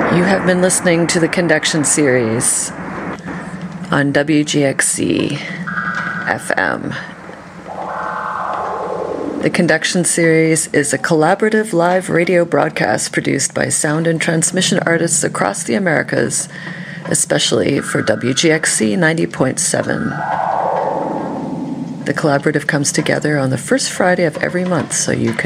You have been listening to the Conduction Series on WGXC FM. The Conduction Series is a collaborative live radio broadcast produced by sound and transmission artists across the Americas, especially for WGXC 90.7. The collaborative comes together on the first Friday of every month, so you can